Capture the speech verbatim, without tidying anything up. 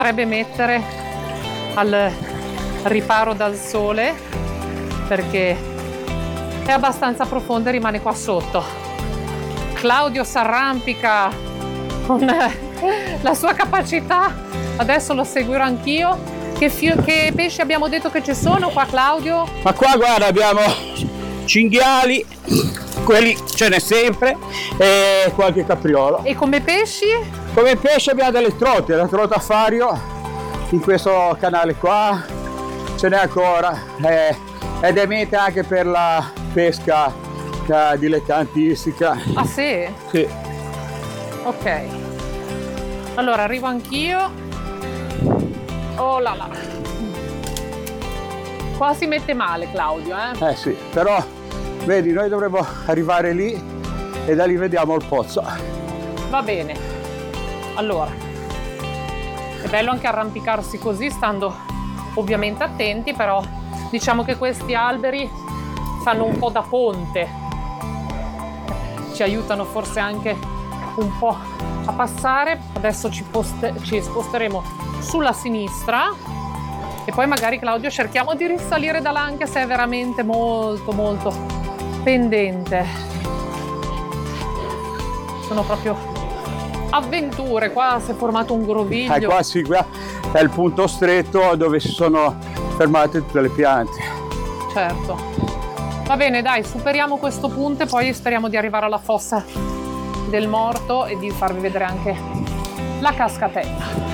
Potrebbe mettere al riparo dal sole perché è abbastanza profonda e rimane qua sotto. Claudio s'arrampica con la sua capacità, adesso lo seguirò anch'io. Che, che pesci abbiamo detto che ci sono qua, Claudio? Ma qua guarda, abbiamo cinghiali, quelli ce n'è sempre, e qualche capriolo. E come pesci? Come pesce abbiamo delle trote, la trota fario in questo canale qua ce n'è ancora, eh, ed è mete anche per la pesca eh, dilettantistica. Ah sì? Sì. Ok, allora arrivo anch'io. Oh là là, qua si mette male Claudio, eh? Eh sì, però vedi, noi dovremmo arrivare lì e da lì vediamo il pozzo. Va bene, allora è bello anche arrampicarsi così, stando ovviamente attenti, però diciamo che questi alberi fanno un po' da ponte, ci aiutano forse anche un po' a passare. Adesso ci, poste- ci sposteremo sulla sinistra e poi magari, Claudio, cerchiamo di risalire da là, anche se è veramente molto molto pendente. Sono proprio avventure, qua si è formato un groviglio. Eh, qua sì, qua è il punto stretto dove si sono fermate tutte le piante. Certo. Va bene, dai, superiamo questo punto e poi speriamo di arrivare alla fossa del morto e di farvi vedere anche la cascatella.